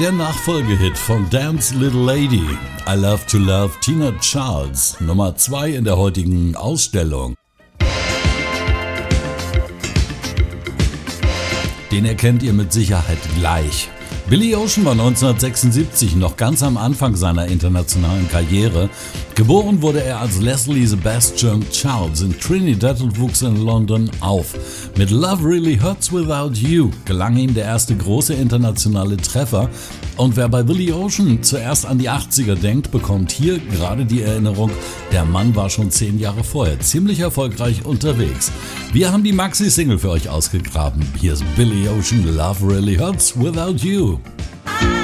Der Nachfolgehit von Dance Little Lady, I Love to Love Tina Charles, Nummer 2 in der heutigen Ausstellung. Den erkennt ihr mit Sicherheit gleich. Billy Ocean war 1976 noch ganz am Anfang seiner internationalen Karriere. Geboren wurde er als Leslie Sebastian Charles in Trinidad und wuchs in London auf. Mit Love Really Hurts Without You gelang ihm der erste große internationale Treffer. Und wer bei Billy Ocean zuerst an die 80er denkt, bekommt hier gerade die Erinnerung, der Mann war schon 10 Jahre vorher ziemlich erfolgreich unterwegs. Wir haben die Maxi-Single für euch ausgegraben. Hier ist Billy Ocean, Love Really Hurts Without You.